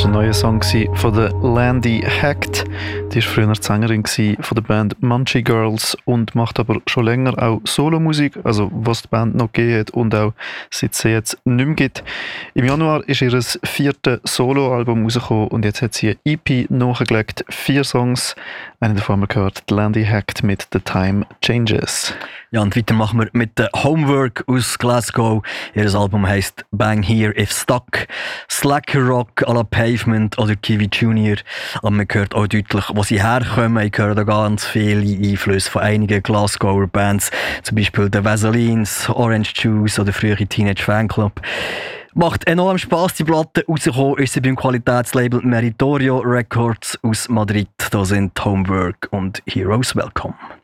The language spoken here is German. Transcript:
ist ein neuer Song von der Landy Hacked. Die war früher Sängerin von der Band Munchie Girls und macht aber schon länger auch Solomusik, also was die Band noch gegeben hat und auch seit sie jetzt nicht mehr gibt. Im Januar ist ihr 4. Soloalbum rausgekommen und jetzt hat sie ein EP nachgelegt, 4 Songs. Einen davon haben wir gehört, die Landy Hacked mit «The Time Changes». Ja, und weiter machen wir mit der Homework aus Glasgow. Ihr Album heisst «Bang Here If Stuck». Slacker Rock à la Pavement oder Kiwi Junior. Aber man hört auch deutlich, wo sie herkommen. Ich höre da ganz viele Einflüsse von einigen Glasgower Bands. Zum Beispiel The Vaselines, Orange Juice oder frühere Teenage Fanclub. Macht enorm Spass, die Platte. Rausgekommen ist sie beim Qualitätslabel Meritorio Records aus Madrid. Da sind Homework und Heroes Welcome.